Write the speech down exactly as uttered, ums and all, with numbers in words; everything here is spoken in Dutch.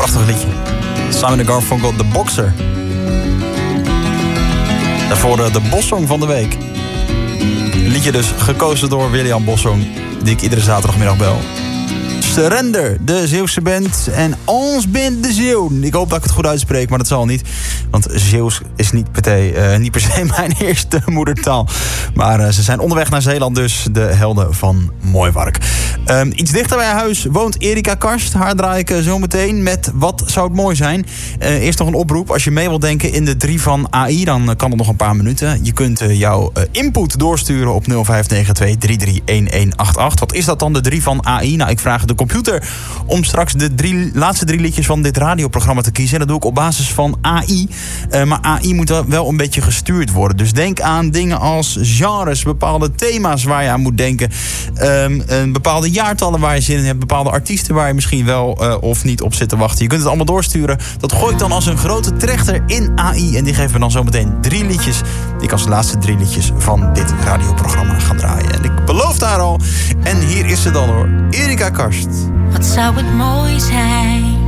Prachtig liedje. Simon Garfunkel, The Boxer. Daarvoor de Bossong van de week. Liedje dus gekozen door William Bossong, die ik iedere zaterdagmiddag bel. Surrender, de Zeeuwse band. En ons bent de Zeeuw. Ik hoop dat ik het goed uitspreek, maar dat zal niet. Want Zeeuws is niet per se, uh, niet per se mijn eerste moedertaal. Maar uh, ze zijn onderweg naar Zeeland dus. De helden van Mooiwark. Um, iets dichter bij huis woont Erika Karst. Haar draai ik uh, zo meteen met Wat zou het mooi zijn. Uh, eerst nog een oproep. Als je mee wilt denken in de drie van A I, dan uh, kan het nog een paar minuten. Je kunt uh, jouw uh, input doorsturen op nul vijf negen twee drie drie een een acht acht. Wat is dat dan, de drie van A I? Nou, ik vraag de computer om straks de drie, laatste drie liedjes van dit radioprogramma te kiezen. En dat doe ik op basis van A I. Uh, maar A I moet wel een beetje gestuurd worden. Dus denk aan dingen als genres, bepaalde thema's waar je aan moet denken. Um, een bepaalde jaartallen waar je zin in hebt. Bepaalde artiesten waar je misschien wel uh, of niet op zit te wachten. Je kunt het allemaal doorsturen. Dat gooi ik dan als een grote trechter in A I. En die geven we dan zometeen drie liedjes. Die ik als laatste drie liedjes van dit radioprogramma ga draaien. En ik beloof daar al. En hier is ze dan hoor. Erika Karst. Wat zou het mooi zijn